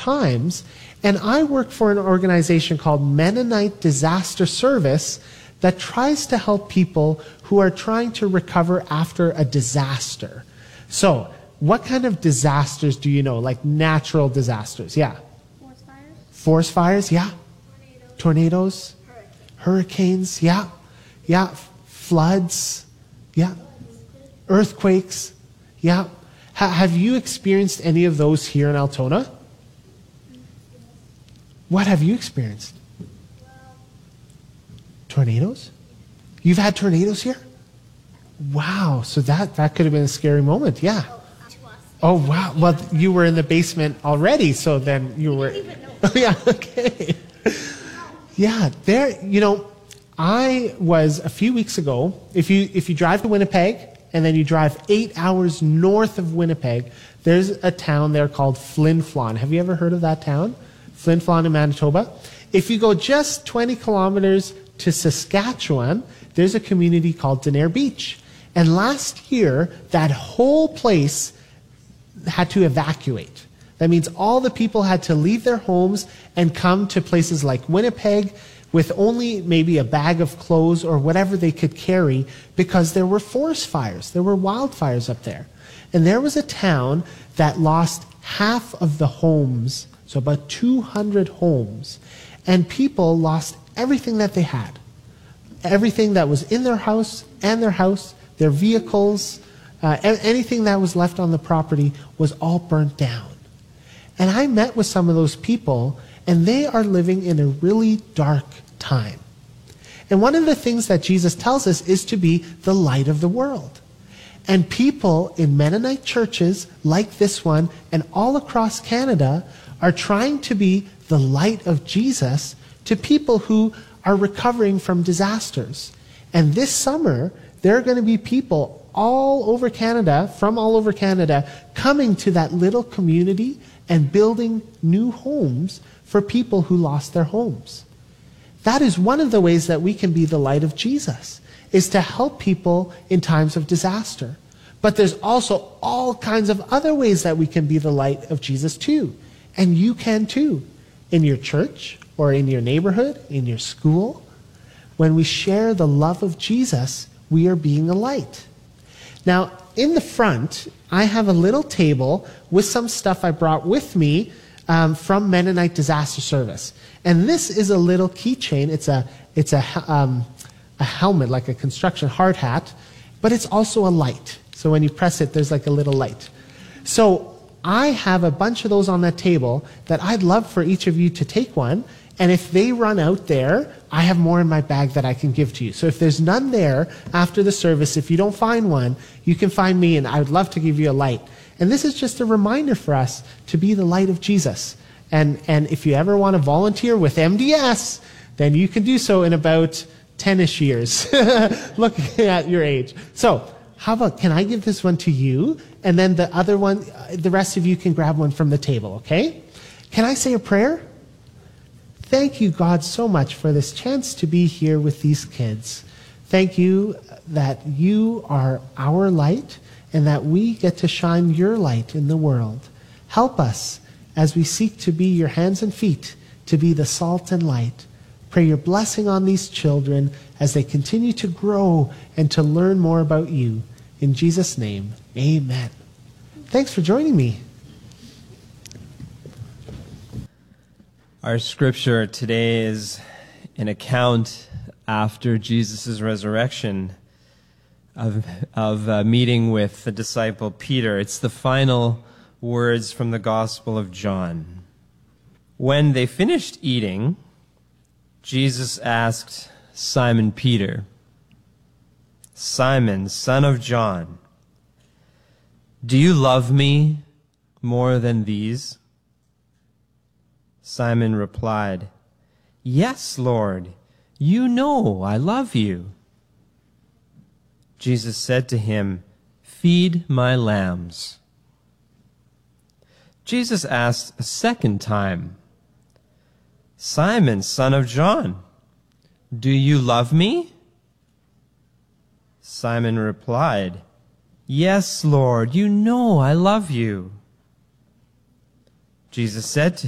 times, and I work for an organization called Mennonite Disaster Service that tries to help people who are trying to recover after a disaster. So, what kind of disasters do you know? Like natural disasters? Yeah. Forest fires. Forest fires? Yeah. Tornadoes. Hurricanes? Yeah. Yeah. Floods? Yeah. Earthquakes? Yeah. Have you experienced any of those here in Altona? What have you experienced? Tornadoes? You've had tornadoes here? Wow. So that could have been a scary moment. Yeah. Oh, wow. Well, you were in the basement already, so then you were... Oh, yeah, okay. Yeah, there, I was a few weeks ago, if you drive to Winnipeg, and then you drive 8 hours north of Winnipeg, there's a town there called Flin Flon. Have you ever heard of that town? Flin Flon in Manitoba. If you go just 20 kilometers to Saskatchewan, there's a community called Denair Beach. And last year, that whole place had to evacuate. That means all the people had to leave their homes and come to places like Winnipeg with only maybe a bag of clothes or whatever they could carry because there were forest fires, there were wildfires up there. And there was a town that lost half of the homes, so about 200 homes, and people lost everything that they had. Everything that was in their house, their vehicles, anything that was left on the property was all burnt down. And I met with some of those people, and they are living in a really dark time. And one of the things that Jesus tells us is to be the light of the world. And people in Mennonite churches like this one and all across Canada are trying to be the light of Jesus to people who are recovering from disasters. And this summer, there are going to be people all over Canada, from all over Canada, coming to that little community and building new homes for people who lost their homes. That is one of the ways that we can be the light of Jesus, is to help people in times of disaster. But there's also all kinds of other ways that we can be the light of Jesus too. And you can too. In your church, or in your neighborhood, in your school. When we share the love of Jesus, we are being a light. Now, in the front, I have a little table with some stuff I brought with me from Mennonite Disaster Service. And this is a little keychain. It's a helmet, like a construction hard hat, but it's also a light. So when you press it, there's like a little light. So I have a bunch of those on that table that I'd love for each of you to take one. And if they run out there, I have more in my bag that I can give to you. So if there's none there after the service, if you don't find one, you can find me, and I would love to give you a light. And this is just a reminder for us to be the light of Jesus. And if you ever want to volunteer with MDS, then you can do so in about 10-ish years, looking at your age. So how about, can I give this one to you? And then the other one, the rest of you can grab one from the table, okay? Can I say a prayer? Thank you, God, so much for this chance to be here with these kids. Thank you that you are our light and that we get to shine your light in the world. Help us as we seek to be your hands and feet, to be the salt and light. Pray your blessing on these children as they continue to grow and to learn more about you. In Jesus' name, amen. Thanks for joining me. Our scripture today is an account after Jesus' resurrection of a meeting with the disciple Peter. It's the final words from the Gospel of John. When they finished eating, Jesus asked Simon Peter, "Simon, son of John, do you love me more than these?" Simon replied, "Yes, Lord, you know I love you." Jesus said to him, "Feed my lambs." Jesus asked a second time, "Simon, son of John, do you love me?" Simon replied, "Yes, Lord, you know I love you." Jesus said to